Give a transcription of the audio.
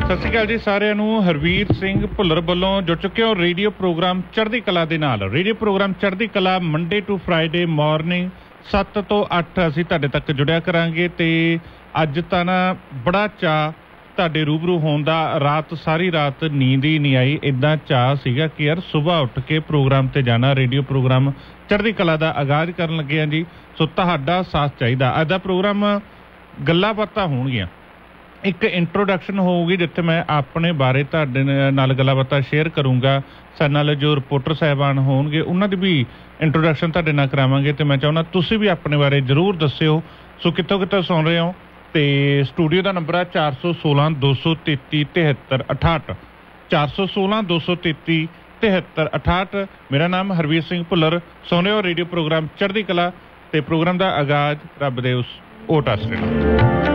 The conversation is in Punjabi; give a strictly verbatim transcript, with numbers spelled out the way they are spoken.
ਸਤਿ ਸ਼੍ਰੀ ਅਕਾਲ ਜੀ ਸਾਰਿਆਂ ਨੂੰ। ਹਰਵੀਰ ਸਿੰਘ ਭੁੱਲਰ ਵੱਲੋਂ ਜੁੜ ਚੁੱਕੇ ਹੋ ਰੇਡੀਓ ਪ੍ਰੋਗਰਾਮ ਚੜ੍ਹਦੀ ਕਲਾ ਦੇ ਨਾਲ। ਰੇਡੀਓ ਪ੍ਰੋਗਰਾਮ ਚੜ੍ਹਦੀ ਕਲਾ ਮੰਡੇ ਟੂ ਫਰਾਈਡੇ ਮਾਰਨਿੰਗ ਸੱਤ ਤੋਂ ਅੱਠ ਅਸੀਂ ਤੁਹਾਡੇ ਤੱਕ ਜੁੜਿਆ ਕਰਾਂਗੇ। ਤੇ ਅੱਜ ਤਾਂ ਨਾ ਬੜਾ ਚਾਅ ਤੁਹਾਡੇ ਰੂਬਰੂ ਹੋਣ ਦਾ। ਰਾਤ ਸਾਰੀ ਰਾਤ ਨੀਂਦ ਹੀ ਨਹੀਂ ਆਈ, ਇੱਦਾਂ ਚਾਅ ਸੀਗਾ ਕਿ ਯਾਰ ਸੁਬਾਹ ਉੱਠ ਕੇ ਪ੍ਰੋਗਰਾਮ ਤੇ ਜਾਣਾ। ਰੇਡੀਓ ਪ੍ਰੋਗਰਾਮ ਚੜ੍ਹਦੀ ਕਲਾ ਦਾ ਆਗਾਜ਼ ਕਰਨ ਲੱਗੇ ਹਾਂ ਜੀ, ਸੋ ਤੁਹਾਡਾ ਸਾਥ ਚਾਹੀਦਾ। ਅੱਜ ਦਾ ਪ੍ਰੋਗਰਾਮ ਗੱਲਾਂ ਬਾਤਾਂ ਹੋਣਗੀਆਂ, ਇੱਕ ਇੰਟਰੋਡਕਸ਼ਨ ਹੋਊਗੀ ਜਿੱਥੇ ਮੈਂ ਆਪਣੇ ਬਾਰੇ ਤੁਹਾਡੇ ਨਾਲ ਗੱਲਾਂ ਬਾਤਾਂ ਸ਼ੇਅਰ ਕਰੂੰਗਾ। ਸਾਡੇ ਨਾਲ ਜੋ ਰਿਪੋਰਟਰ ਸਾਹਿਬਾਨ ਹੋਣਗੇ ਉਹਨਾਂ ਦੀ ਵੀ ਇੰਟਰੋਡਕਸ਼ਨ ਤੁਹਾਡੇ ਨਾਲ ਕਰਾਵਾਂਗੇ। ਤੇ ਮੈਂ ਚਾਹੁੰਦਾ ਤੁਸੀਂ ਵੀ ਆਪਣੇ ਬਾਰੇ ਜ਼ਰੂਰ ਦੱਸਿਓ। ਸੋ ਕਿੱਥੋਂ ਕਿੱਥੋਂ ਸੁਣ ਰਹੇ ਹੋ? ਤੇ ਸਟੂਡੀਓ ਦਾ ਨੰਬਰ ਹੈ ਚਾਰ ਸੌ ਸੋਲਾਂ ਦੋ ਸੌ ਤੇਤੀ ਤਿਹੱਤਰ ਅਠਾਹਠ, ਚਾਰ ਸੌ ਸੋਲਾਂ ਦੋ ਸੌ ਤੇਤੀ ਤਿਹੱਤਰ ਅਠਾਹਠ। ਮੇਰਾ ਨਾਮ ਹਰਵੀਰ ਸਿੰਘ ਭੁੱਲਰ। ਸੁਣ ਰਹੇ ਹੋ ਰੇਡੀਓ ਪ੍ਰੋਗਰਾਮ ਚੜ੍ਹਦੀ ਕਲਾ ਤੇ ਪ੍ਰੋਗਰਾਮ ਦਾ ਆਗਾਜ਼ ਰੱਬ ਦੇ ਉਸ ਓਟ ਆਸਰੇ ਨਾਲ।